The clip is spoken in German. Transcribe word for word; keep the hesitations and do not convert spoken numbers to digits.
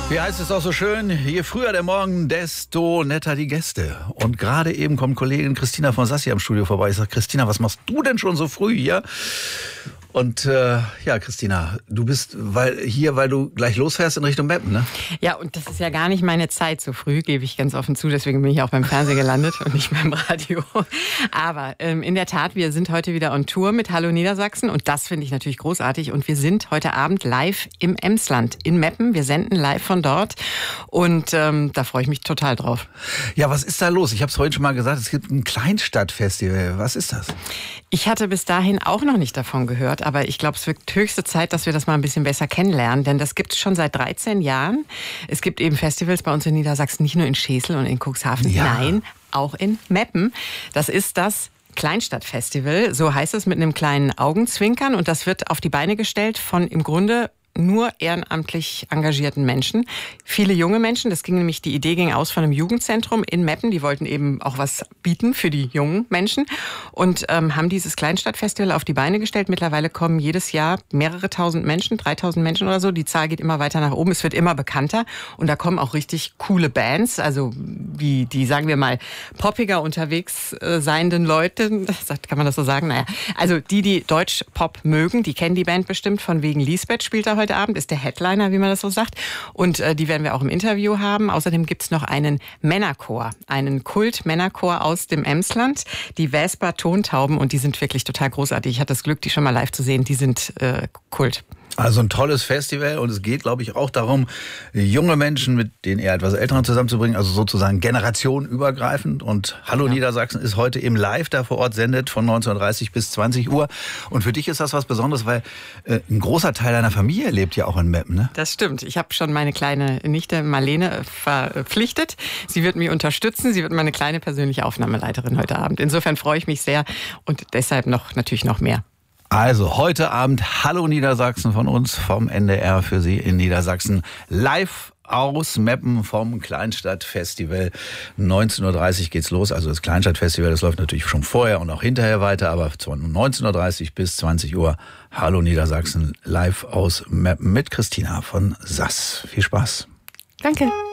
Wie heißt es auch so schön, je früher der Morgen, desto netter die Gäste. Und gerade eben kommt Kollegin Christina von Sassi am Studio vorbei. Ich sage, Christina, was machst du denn schon so früh hier? Und äh, ja, Christina, du bist weil, hier, weil du gleich losfährst in Richtung Meppen, ne? Ja, und das ist ja gar nicht meine Zeit so früh, gebe ich ganz offen zu. Deswegen bin ich auch beim Fernsehen gelandet und nicht beim Radio. Aber ähm, in der Tat, wir sind heute wieder on Tour mit Hallo Niedersachsen. Und das finde ich natürlich großartig. Und wir sind heute Abend live im Emsland in Meppen. Wir senden live von dort. Und ähm, da freue ich mich total drauf. Ja, was ist da los? Ich habe es heute schon mal gesagt, es gibt ein Kleinstadtfestival. Was ist das? Ich hatte bis dahin auch noch nicht davon gehört. Aber ich glaube, es wird höchste Zeit, dass wir das mal ein bisschen besser kennenlernen. Denn das gibt es schon seit dreizehn Jahren. Es gibt eben Festivals bei uns in Niedersachsen, nicht nur in Schesel und in Cuxhaven, ja. Nein, auch in Meppen. Das ist das Kleinstadtfestival, so heißt es, mit einem kleinen Augenzwinkern. Und das wird auf die Beine gestellt von im Grunde nur ehrenamtlich engagierten Menschen. Viele junge Menschen, das ging nämlich, die Idee ging aus von einem Jugendzentrum in Meppen. Die wollten eben auch was bieten für die jungen Menschen und ähm, haben dieses Kleinstadtfestival auf die Beine gestellt. Mittlerweile kommen jedes Jahr mehrere tausend Menschen, dreitausend Menschen oder so. Die Zahl geht immer weiter nach oben. Es wird immer bekannter und da kommen auch richtig coole Bands, also wie die, sagen wir mal, poppiger unterwegs äh, seienden Leute. Kann man das so sagen? Naja, also die, die Deutsch-Pop mögen, die kennen die Band bestimmt. Von wegen Lisbeth spielt da heute Abend, ist der Headliner, wie man das so sagt. Und äh, die werden wir auch im Interview haben. Außerdem gibt es noch einen Männerchor, einen Kult-Männerchor aus dem Emsland, die Vesper Tontauben. Und die sind wirklich total großartig. Ich hatte das Glück, die schon mal live zu sehen. Die sind äh, Kult. Also ein tolles Festival und es geht, glaube ich, auch darum, junge Menschen mit den eher etwas Älteren zusammenzubringen, also sozusagen generationenübergreifend. Und Hallo ja. Niedersachsen ist heute im Live da vor Ort, sendet von neunzehn Uhr dreißig bis zwanzig Uhr. Und für dich ist das was Besonderes, weil äh, ein großer Teil deiner Familie lebt ja auch in Meppen, ne? Das stimmt. Ich habe schon meine kleine Nichte Marlene verpflichtet. Sie wird mich unterstützen. Sie wird meine kleine persönliche Aufnahmeleiterin heute Abend. Insofern freue ich mich sehr und deshalb noch natürlich noch mehr. Also heute Abend Hallo Niedersachsen von uns vom N D R für Sie in Niedersachsen. Live aus Meppen vom Kleinstadtfestival. neunzehn Uhr dreißig geht's los. Also das Kleinstadtfestival, das läuft natürlich schon vorher und auch hinterher weiter. Aber von neunzehn Uhr dreißig bis zwanzig Uhr Hallo Niedersachsen live aus Meppen mit Christina von Sass. Viel Spaß. Danke.